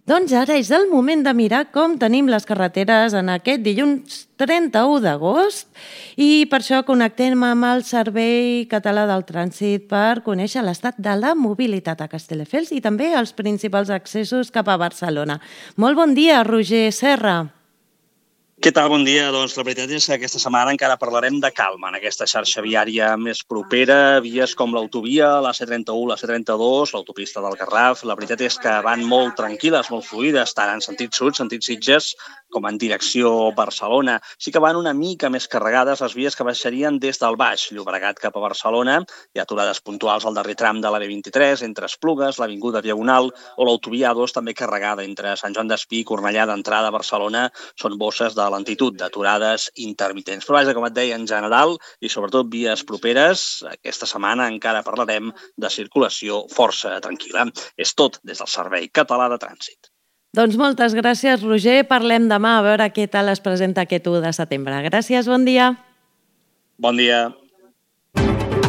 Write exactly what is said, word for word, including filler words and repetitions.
Doncs ara és el moment de mirar com tenim les carreteres en aquest dilluns trenta-u d'agost i per això connectem amb el Servei Català del Trànsit per conèixer l'estat de la mobilitat a Castelldefels i també els principals accessos cap a Barcelona. Molt bon dia, Roger Serra. Què tal? Bon dia. Doncs la veritat és que aquesta setmana encara parlarem de calma en aquesta xarxa viària més propera, vies com l'autovia, la C trenta-u, la C trenta-dos, l'autopista del Garraf. La veritat és que van molt tranquil·les, molt fluides, tant en sentit sud, sentit Sitges, com en direcció Barcelona. Sí que van una mica més carregades les vies que baixarien des del Baix, Llobregat cap a Barcelona. Hi ha aturades puntuals al darrer tram de la B vint-i-tres, entre Esplugues, l'Avinguda Diagonal o l'autovia A dos també carregada entre Sant Joan d'Espí i Cornellà d'entrada a Barcelona. Són bosses de lentitud d'aturades intermitents. Però vaja, com et deia, en general, i sobretot vies properes, aquesta setmana encara parlarem de circulació força tranquil·la. És tot des del Servei Català de Trànsit. Doncs moltes gràcies, Roger. Parlem demà a veure què tal es presenta aquest u de setembre. Gràcies, bon dia. Bon dia.